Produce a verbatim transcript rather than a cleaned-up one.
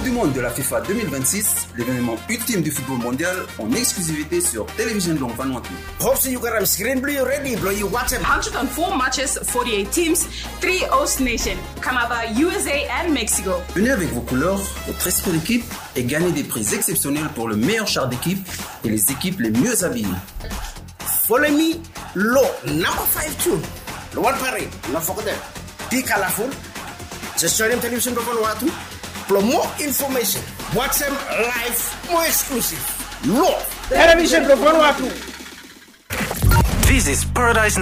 du Monde de la FIFA deux mille vingt-six, l'événement ultime du football mondial, en exclusivité sur Télévision Long Vanuatu. Hopes you got a screen blue ready, blow you watch one hundred four matches, forty-eight teams, three host nations, Canada, U S A and Mexico. Venez avec vos couleurs, votre esprit d'équipe et gagnez des prix exceptionnels pour le meilleur char d'équipe et les équipes les mieux habillées. Follow me, low number five two. The one parade, not forget. Be colorful. Just join Television Long Vanuatu. For more information, watch them live, more exclusive. Low Television Long Vanuatu. This is Paradise